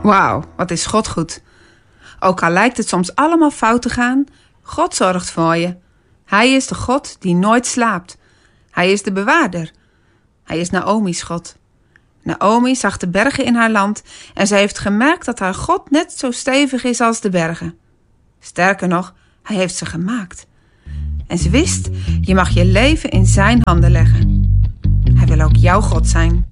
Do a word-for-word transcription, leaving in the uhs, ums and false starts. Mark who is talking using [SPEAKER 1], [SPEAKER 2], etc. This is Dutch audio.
[SPEAKER 1] Wauw, wat is God goed. Ook al lijkt het soms allemaal fout te gaan, God zorgt voor je. Hij is de God die nooit slaapt. Hij is de bewaarder. Hij is Naomi's God. Naomi zag de bergen in haar land en zij heeft gemerkt dat haar God net zo stevig is als de bergen. Sterker nog, hij heeft ze gemaakt. En ze wist, je mag je leven in zijn handen leggen. Hij wil ook jouw God zijn.